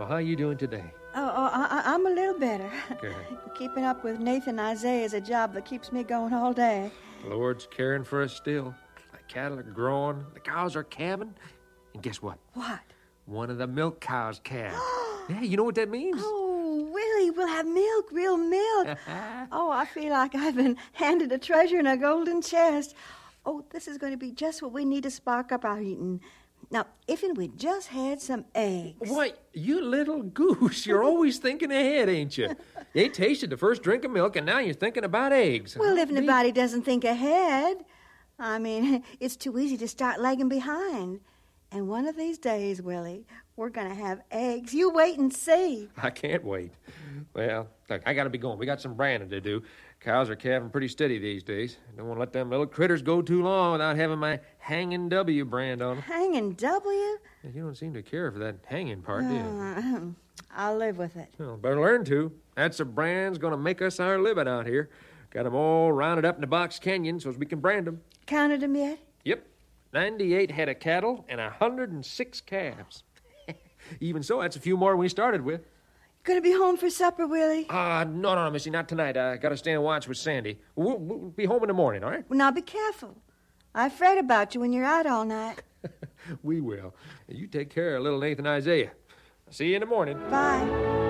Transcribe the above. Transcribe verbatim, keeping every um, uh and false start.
Well, how you doing today? Oh, oh I, I'm a little better. Good. Keeping up with Nathan Isaiah is a job that keeps me going all day. The Lord's caring for us still. The cattle are growing, the cows are calving, and guess what? What? One of the milk cows calved. Yeah, you know what that means? Oh, Willie, we'll have milk, real milk. Oh, I feel like I've been handed a treasure in a golden chest. Oh, this is going to be just what we need to spark up our eating. Now, if and we just had some eggs. Why, you little goose, you're always thinking ahead, ain't you? You ain't tasted the first drink of milk, and now you're thinking about eggs. Well, if nobody doesn't think ahead. I mean, it's too easy to start lagging behind. And one of these days, Willie, we're going to have eggs. You wait and see. I can't wait. Well, look, I got to be going. We got some branding to do. Cows are calving pretty steady these days. Don't want to let them little critters go too long without having my Hanging W brand on them. Hanging W? You don't seem to care for that hanging part, do you? Uh, I'll live with it. Well, better learn to. That's a brand's going to make us our living out here. Got them all rounded up in the Box Canyon so as we can brand them. Counted them yet? Yep. ninety-eight head of cattle and one hundred six calves. Even so, that's a few more than we started with. Gonna be home for supper, Willie? Ah, uh, no, no, no, Missy, not tonight. I got to stay and watch with Sandy. We'll, we'll be home in the morning, all right? Well, now be careful. I fret about you when you're out all night. We will. You take care of little Nathan Isaiah. See you in the morning. Bye.